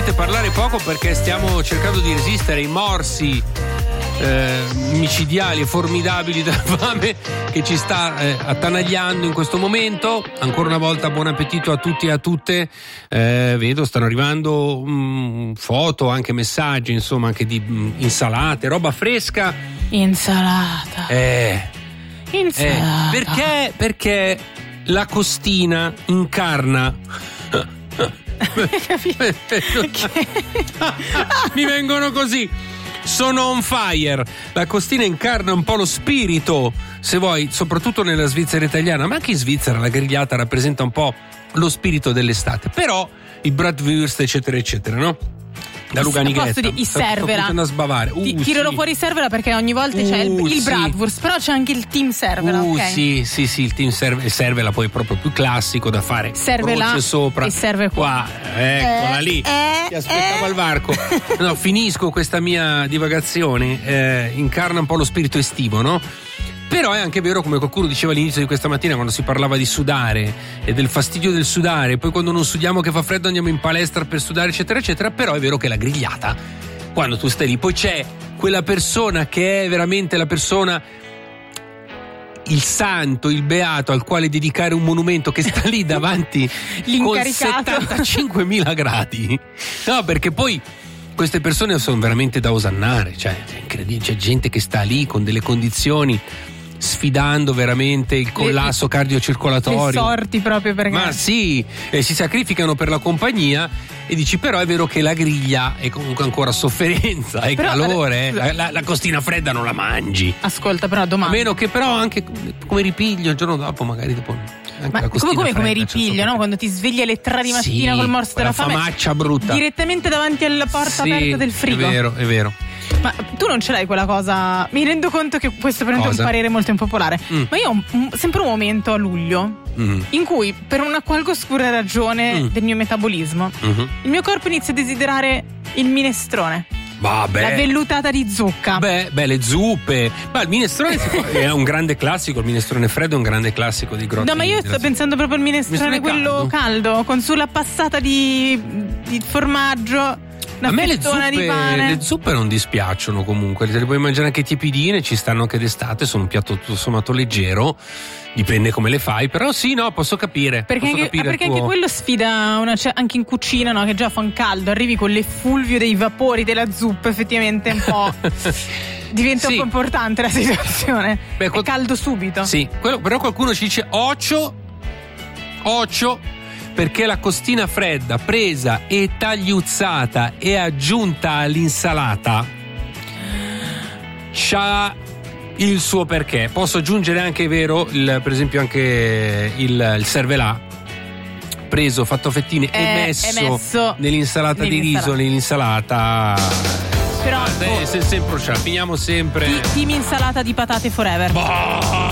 sentite parlare poco perché stiamo cercando di resistere ai morsi micidiali e formidabili della fame che ci sta attanagliando in questo momento. Ancora una volta buon appetito a tutti e a tutte. Vedo stanno arrivando foto, anche messaggi, insomma, anche di insalate, roba fresca. Insalata. Perché la costina incarna mi vengono così. Sono on fire. La costina incarna un po' lo spirito, se vuoi, soprattutto nella Svizzera italiana, ma anche in Svizzera la grigliata rappresenta un po' lo spirito dell'estate. Però i bratwurst eccetera eccetera, no? Da Luganighetta. Posso dire, servela. Tiralo fuori servela perché ogni volta c'è il bratwurst, però c'è anche il team servela, ok? Sì, il team servela poi è proprio più classico da fare. Servela croce sopra e serve qua. Eccola lì. Ti aspettavo al varco. No, finisco questa mia divagazione. Incarna un po' lo spirito estivo, no? Però è anche vero, come qualcuno diceva all'inizio di questa mattina, quando si parlava di sudare e del fastidio del sudare, poi quando non sudiamo che fa freddo andiamo in palestra per sudare eccetera eccetera, però è vero che la grigliata, quando tu stai lì, poi c'è quella persona che è veramente la persona, il santo, il beato al quale dedicare un monumento, che sta lì davanti con 75.000 gradi. No, perché poi queste persone sono veramente da osannare, cioè è incredibile, c'è gente che sta lì con delle condizioni, sfidando veramente il collasso cardiocircolatorio. Le sorti proprio, perché ma sì, si sacrificano per la compagnia. E dici, però è vero che la griglia è comunque ancora sofferenza, è però, calore, la costina fredda non la mangi. Ascolta, però domanda. A meno che però anche come ripiglio il giorno dopo, magari dopo. Ma come ripiglio, no? Quando ti svegli alle 3 di mattina col morso della fame, famaccia brutta, direttamente davanti alla porta aperta del frigo. È vero. Ma tu non ce l'hai quella cosa? Mi rendo conto che questo è un parere molto impopolare, ma io ho sempre un momento a luglio in cui, per una qualche oscura ragione del mio metabolismo, il mio corpo inizia a desiderare il minestrone. Vabbè. La vellutata di zucca. Beh, le zuppe. Ma il minestrone è un grande classico. Il minestrone freddo è un grande classico di Grotta. No, ma io sto pensando proprio al minestrone quello caldo, con sulla passata di formaggio. A me le zuppe non dispiacciono comunque, te le puoi mangiare anche tiepidine, ci stanno anche d'estate, sono un piatto tutto sommato leggero, dipende come le fai, però sì, no, posso capire. Perché anche quello sfida anche in cucina, no? Che già fa un caldo, arrivi con l'effulvio dei vapori della zuppa, effettivamente un po' diventa un po' importante la situazione. È caldo subito. Sì, però qualcuno ci dice occhio, perché la costina fredda presa e tagliuzzata e aggiunta all'insalata c'ha il suo perché. Posso aggiungere anche, vero, per esempio anche il cervelà preso, fatto a fettine e messo nell'insalata di riso, nell'insalata. Però sempre finiamo sempre team insalata di patate forever.